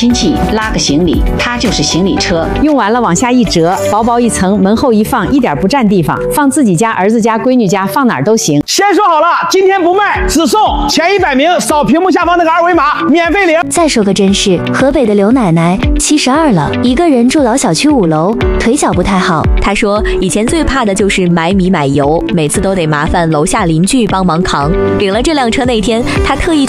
亲戚拉个行李，它就是行李车。 用完了往下一折，薄薄一层，门后一放，一点不占地方，放自己家、儿子家、闺女家，放哪儿都行。 先说好了，今天不卖，只送前100名扫屏幕下方那个2维码，免费领。 再说个真事，河北的刘奶奶72了，一个人住老小区5楼，腿脚不太好。 她说以前最怕的就是买米买油，每次都得麻烦楼下邻居帮忙扛。领了这辆车那天，她特意去